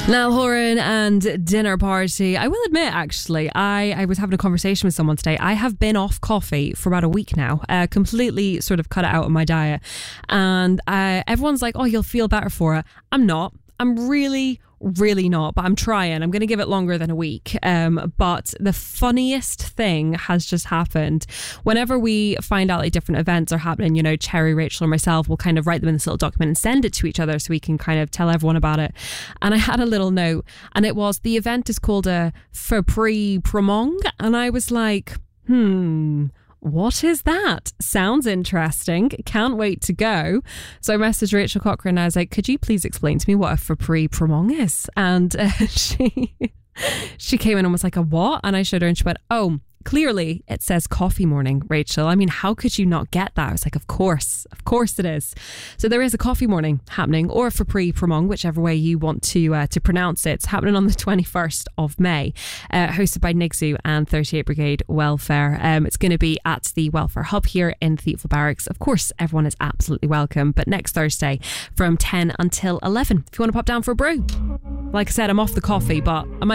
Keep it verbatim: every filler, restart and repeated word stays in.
Niall Horan and Dinner Party. I will admit, actually, I, I was having a conversation with someone today. I have been off coffee for about a week now, uh, completely sort of cut it out of my diet. And uh, everyone's like, oh, you'll feel better for it. I'm not. I'm really, really not, but I'm trying. I'm going to give it longer than a week. Um, but the funniest thing has just happened. Whenever we find out like different events are happening, you know, Cherry, Rachel or myself will kind of write them in this little document and send it to each other so we can kind of tell everyone about it. And I had a little note and it was, the event is called a Fapri Promong. And I was like, hmm... what is that? Sounds interesting. Can't wait to go. So I messaged Rachel Cochran and I was like, could you please explain to me what a Fapri Promong is? And uh, she she came in and was like, a what? And I showed her and she went, oh, clearly it says coffee morning, Rachel. I mean, how could you not get that? I was like, of course, of course it is. So there is a coffee morning happening, or a Fapri Promong, whichever way you want to uh, to pronounce it. It's happening on the twenty-first of May, uh, hosted by Nigzu and thirty-eight Brigade Welfare. Um, it's going to be at the Welfare Hub here in Thiepval Barracks. Of course, everyone is absolutely welcome, but next Thursday from ten until eleven. If you want to pop down for a brew. Like I said, I'm off the coffee, but I might